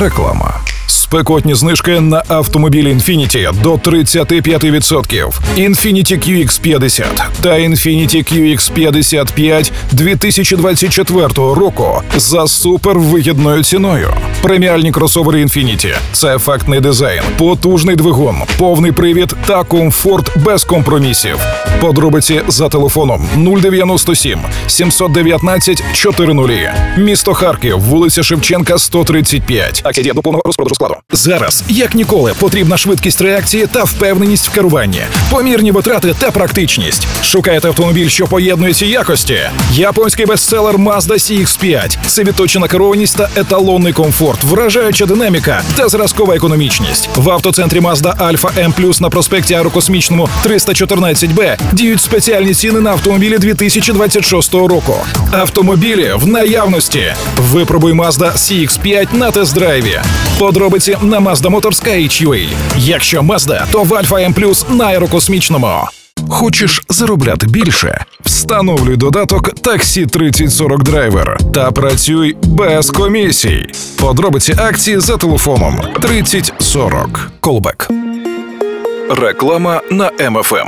Реклама. Спекотні знижки на автомобілі Infiniti до 35%. Infiniti QX50 та Infiniti QX55 2024 року за супервигідною ціною. Преміальні кросовери Infiniti – це ефектний дизайн, потужний двигун, повний привід та комфорт без компромісів. Подробиці за телефоном 097 719 400. Місто Харків, вулиця Шевченка, 135. Акція діє до повного розпродажу складу. Зараз, як ніколи, потрібна швидкість реакції та впевненість в керуванні, помірні витрати та практичність. Шукаєте автомобіль, що поєднує ці якості? Японський бестселер Mazda CX-5 – це відточена керованість та еталонний комфорт, вражаюча динаміка та зразкова економічність. В автоцентрі Mazda Alfa M+, на проспекті Аерокосмічному 314Б діють спеціальні ціни на автомобілі 2026 року. Автомобілі в наявності. Випробуй Mazda CX-5 на тест-драйві. Подробиці на mazdamotors.ua. Якщо Mazda, то в Alfa M+, на Аерокосмічному. Хочеш заробляти більше? Встановлюй додаток Таксі 3040 Driver та працюй без комісій. Подробиці акції за телефоном 3040. Callback. Реклама на МФМ.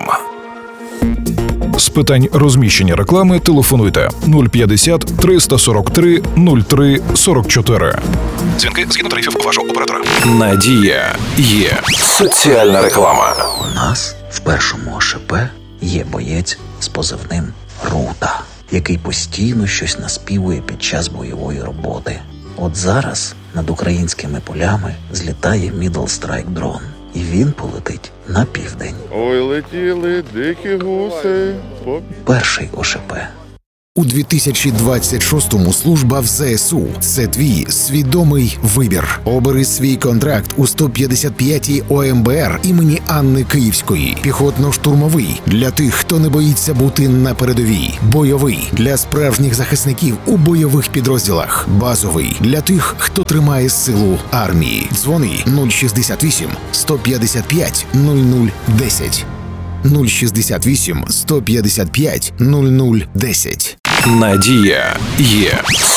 З питань розміщення реклами телефонуйте 050 343 03 44. Дзвінки згідно тарифів вашого оператора. Надія є. Соціальна реклама. У нас в першому ОШП є боєць з позивним Рута, який постійно щось наспівує під час бойової роботи. От зараз над українськими полями злітає Middle Strike дрон. І він полетить на південь. Ой, летіли дикі гуси. Перший ОШП. У 2026-му служба в ЗСУ – це твій свідомий вибір. Обери свій контракт у 155-й ОМБР імені Анни Київської. Піхотно-штурмовий – для тих, хто не боїться бути на передовій. Бойовий – для справжніх захисників у бойових підрозділах. Базовий – для тих, хто тримає силу армії. Дзвони 068 155 0010. 068 155 0010. Надія є.